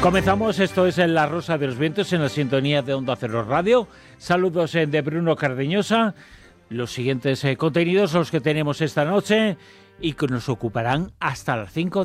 Comenzamos, esto es en La Rosa de los Vientos, en la sintonía de Onda Cero Radio. Saludos de Bruno Cardeñosa. Los siguientes contenidos, los que tenemos esta noche y que nos ocuparán hasta las 5